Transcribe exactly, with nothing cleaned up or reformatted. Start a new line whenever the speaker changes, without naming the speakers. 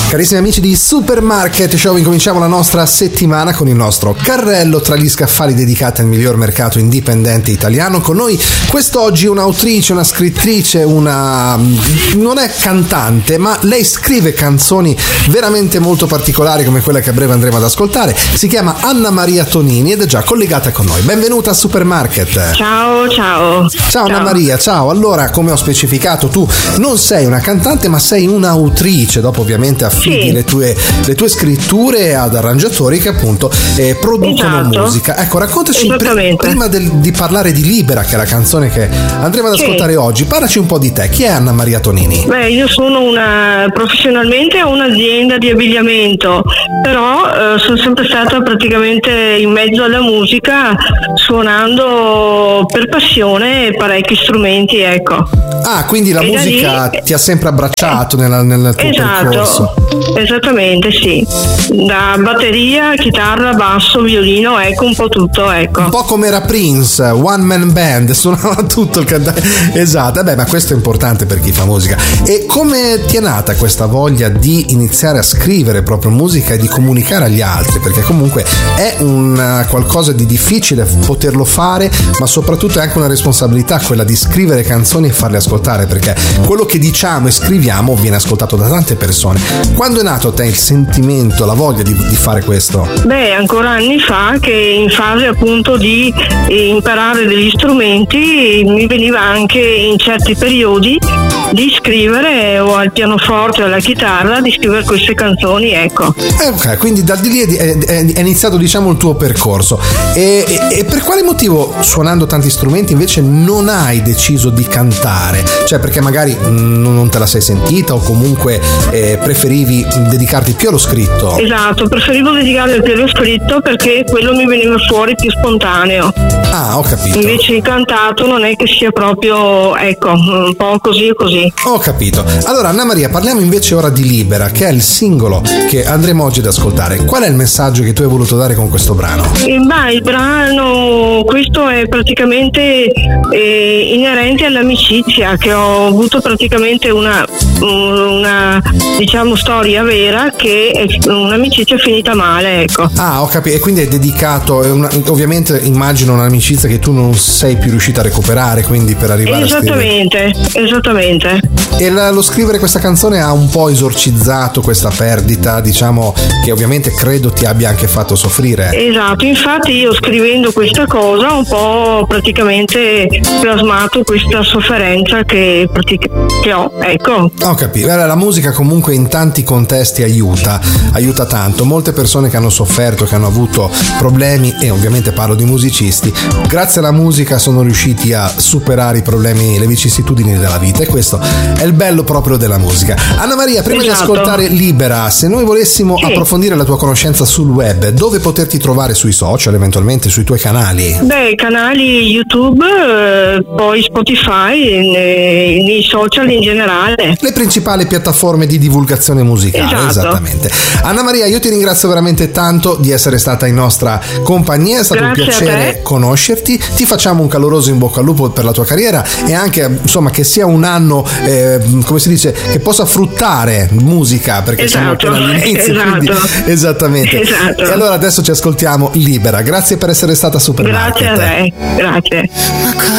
Carissimi amici di Supermarket Show, incominciamo la nostra settimana con il nostro carrello tra gli scaffali dedicati al miglior mercato indipendente italiano. Con noi quest'oggi un'autrice, una scrittrice, una... non è cantante, ma lei scrive canzoni veramente molto particolari come quella che a breve andremo ad ascoltare. Si chiama Anna Maria Tonini ed è già collegata con noi. Benvenuta a Supermarket.
Ciao, ciao.
Ciao,
ciao.
Anna Maria, ciao. Allora, come ho specificato, tu non sei una cantante, ma sei un'autrice. Dopo ovviamente affidi sì. le, tue, le tue scritture ad arrangiatori che appunto eh, producono
esatto.
musica. Ecco, raccontaci pr- prima del, di parlare di Libera, che è la canzone che andremo ad ascoltare sì. oggi. Parlaci un po' di te. Chi è Anna Maria Tonini?
Beh, io sono una professionalmente ho un'azienda di abbigliamento, però eh, sono sempre stata praticamente in mezzo alla musica, suonando per passione parecchi strumenti, ecco.
Ah, quindi la
e
musica
lì,
ti ha sempre abbracciato nel, nel tuo
esatto,
percorso.
Esattamente, sì. Da batteria, chitarra, basso, violino, ecco, un po' tutto, ecco.
Un po' come era Prince, one man band, suonava tutto il cantante. Esatto, beh, ma questo è importante per chi fa musica. E come ti è nata questa voglia di iniziare a scrivere proprio musica e di comunicare agli altri? Perché comunque è un qualcosa di difficile poterlo fare, ma soprattutto è anche una responsabilità quella di scrivere canzoni e farle ascoltare, perché quello che diciamo e scriviamo viene ascoltato da tante persone. Quando è nato a te il sentimento, la voglia di, di fare questo?
Beh, ancora anni fa, che in fase appunto di eh, imparare degli strumenti mi veniva anche in certi periodi di scrivere, o al pianoforte o alla chitarra, di scrivere queste canzoni, ecco.
Eh, ok, quindi da di lì è, è, è iniziato, diciamo, il tuo percorso. E, e, e per quale motivo, suonando tanti strumenti, invece non hai deciso di cantare? Cioè, perché magari mh, non te la sei sentita, o comunque eh, preferivi dedicarti più allo scritto?
Esatto, preferivo dedicarmi più allo scritto perché quello mi veniva fuori più spontaneo.
Ah, ho capito.
Invece il cantato non è che sia proprio, ecco, un po' così e così.
Ho capito. Allora, Anna Maria, parliamo invece ora di Libera, che è il singolo che andremo oggi ad ascoltare. Qual è il messaggio che tu hai voluto dare con questo brano?
Eh, beh, il brano, questo è praticamente eh, inerente all'amicizia, che ho avuto praticamente una, una diciamo storia vera, che è un'amicizia finita male, ecco.
Ah, ho capito. E quindi è dedicato, è una, ovviamente immagino un'amicizia che tu non sei più riuscita a recuperare, quindi per arrivare
esattamente,
a scrivere.
Esattamente.
E la, lo scrivere questa canzone ha un po' esorcizzato questa perdita, diciamo, che ovviamente credo ti abbia anche fatto soffrire.
Esatto, infatti io scrivendo questa cosa ho un po' praticamente plasmato questa sofferenza che, pratic- che ho, ecco.
Ho capito. La musica comunque in tanti contesti aiuta, aiuta tanto. Molte persone che hanno sofferto, che hanno avuto problemi, e ovviamente parlo di musicisti, grazie alla musica sono riusciti a superare i problemi, le vicissitudini della vita, e questo è il bello proprio della musica. Anna Maria, prima
esatto.
di ascoltare Libera, se noi volessimo
sì.
approfondire la tua conoscenza sul web, dove poterti trovare? Sui social, eventualmente sui tuoi canali?
Beh, canali YouTube, eh, poi Spotify, nei, nei social in generale.
Le principali piattaforme di divulgazione musicale,
esatto.
esattamente. Anna Maria, io ti ringrazio veramente tanto di essere stata in nostra compagnia, è stato
Grazie
un piacere conoscerti, ti facciamo un caloroso in bocca al lupo per la tua carriera, e anche, insomma, che sia un anno eh, come si dice, che possa fruttare musica, perché
esatto.
siamo appena all'inizio,
esatto.
quindi esattamente.
Esatto.
E allora adesso ci ascoltiamo Libera. Grazie per essere stata Supermarket.
Grazie a lei, grazie.